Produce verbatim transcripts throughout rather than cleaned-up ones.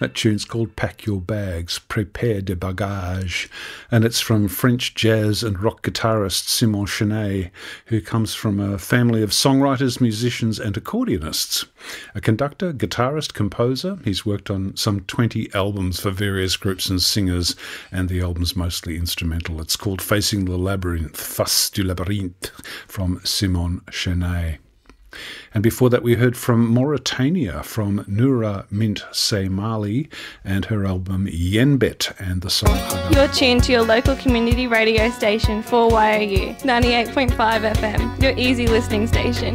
That tune's called Pack Your Bags, Prepare de Bagage, and it's from French jazz and rock guitarist Simon Chenet, who comes from a family of songwriters, musicians and accordionists. A conductor, guitarist, composer, he's worked on some twenty albums for various groups and singers, and the album's mostly instrumental. It's called Facing the Labyrinth, Face du Labyrinthe, from Simon Chenet. And before that we heard from Mauritania, from Noura Mint Seymali and her album Yenbet and the song Haga. You're tuned to your local community radio station four Y O U, ninety-eight point five F M, your easy listening station.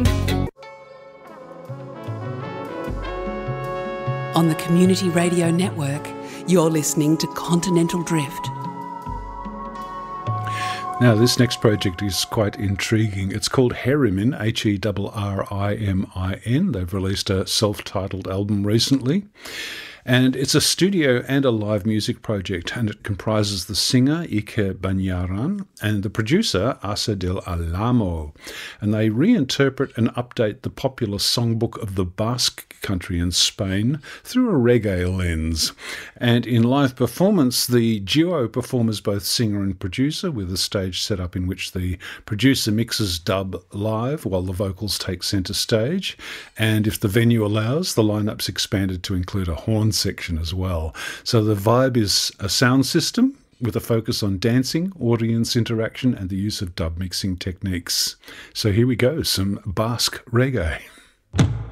On the Community Radio Network, you're listening to Continental Drift. Now, this next project is quite intriguing. It's called Herimin, H E R R I M I N. They've released a self-titled album recently. And it's a studio and a live music project, and it comprises the singer Ike Banyaran and the producer Asa del Alamo. And they reinterpret and update the popular songbook of the Basque country in Spain through a reggae lens. And in live performance, the duo perform as both singer and producer, with a stage set up in which the producer mixes dub live while the vocals take centre stage. And if the venue allows, the lineup's expanded to include a horn section as well. So the vibe is a sound system with a focus on dancing, audience interaction and the use of dub mixing techniques. So here we go, some Basque reggae.